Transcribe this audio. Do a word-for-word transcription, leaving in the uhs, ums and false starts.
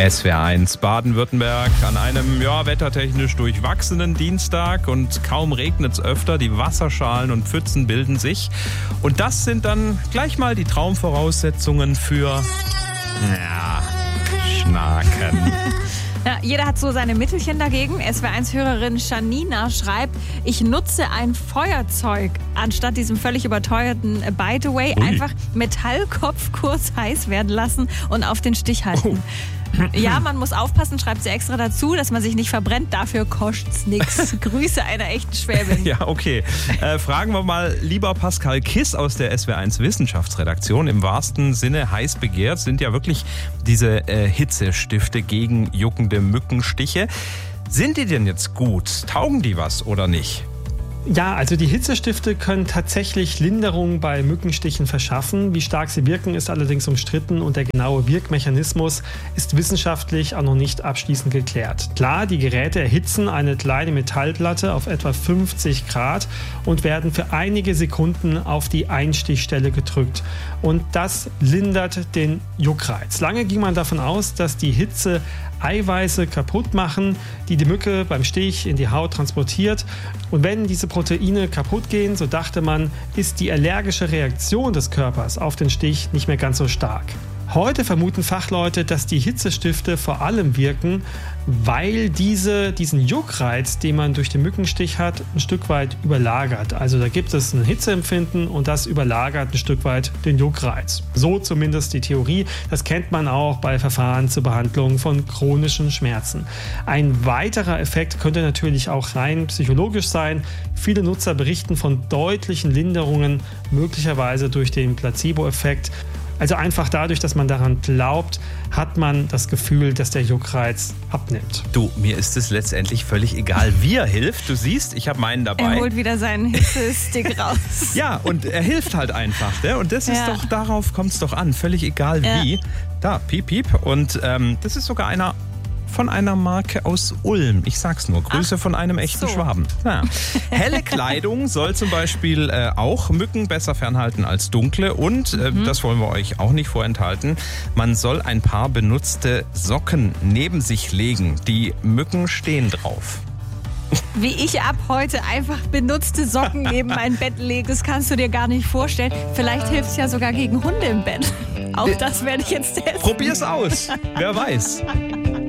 S W R eins Baden-Württemberg an einem ja, wettertechnisch durchwachsenen Dienstag und kaum regnet es öfter. Die Wasserschalen und Pfützen bilden sich. Und das sind dann gleich mal die Traumvoraussetzungen für ja, Schnaken. Ja, jeder hat so seine Mittelchen dagegen. S W R eins-Hörerin Janina schreibt, ich nutze ein Feuerzeug anstatt diesem völlig überteuerten By the Way. Ui. Einfach Metallkopf kurz heiß werden lassen und auf den Stich halten. Oh. Ja, man muss aufpassen, schreibt sie extra dazu, dass man sich nicht verbrennt. Dafür kostet's nichts. Grüße einer echten Schwäbin. Ja, okay. Äh, fragen wir mal lieber Pascal Kiss aus der S W R eins Wissenschaftsredaktion. Im wahrsten Sinne heiß begehrt sind ja wirklich diese äh, Hitzestifte gegen juckende Mückenstiche. Sind die denn jetzt gut? Taugen die was oder nicht? Ja, also die Hitzestifte können tatsächlich Linderung bei Mückenstichen verschaffen. Wie stark sie wirken, ist allerdings umstritten und der genaue Wirkmechanismus ist wissenschaftlich auch noch nicht abschließend geklärt. Klar, die Geräte erhitzen eine kleine Metallplatte auf etwa fünfzig Grad und werden für einige Sekunden auf die Einstichstelle gedrückt. Und das lindert den Juckreiz. Lange ging man davon aus, dass die Hitze Eiweiße kaputt machen, die die Mücke beim Stich in die Haut transportiert. Und wenn diese Proteine kaputt gehen, so dachte man, ist die allergische Reaktion des Körpers auf den Stich nicht mehr ganz so stark. Heute vermuten Fachleute, dass die Hitzestifte vor allem wirken, weil diese diesen Juckreiz, den man durch den Mückenstich hat, ein Stück weit überlagert. Also da gibt es ein Hitzeempfinden und das überlagert ein Stück weit den Juckreiz. So zumindest die Theorie. Das kennt man auch bei Verfahren zur Behandlung von chronischen Schmerzen. Ein weiterer Effekt könnte natürlich auch rein psychologisch sein. Viele Nutzer berichten von deutlichen Linderungen, möglicherweise durch den Placebo-Effekt. Also einfach dadurch, dass man daran glaubt, hat man das Gefühl, dass der Juckreiz abnimmt. Du, mir ist es letztendlich völlig egal, wie er hilft. Du siehst, ich habe meinen dabei. Er holt wieder seinen Hitzestick raus. Ja, und er hilft halt einfach. Ne? Und das ist Ja. doch, darauf kommt es doch an. Völlig egal Ja. wie. Da, piep, piep. Und ähm, das ist sogar einer von einer Marke aus Ulm. Ich sag's nur. Grüße Ach, von einem echten so. Schwaben. Ja. Helle Kleidung soll zum Beispiel äh, auch Mücken besser fernhalten als dunkle. Und, äh, mhm. das wollen wir euch auch nicht vorenthalten, man soll ein paar benutzte Socken neben sich legen. Die Mücken stehen drauf. Wie ich ab heute einfach benutzte Socken neben mein Bett lege, das kannst du dir gar nicht vorstellen. Vielleicht hilft es ja sogar gegen Hunde im Bett. Auch das werde ich jetzt testen. Probier's aus. Wer weiß.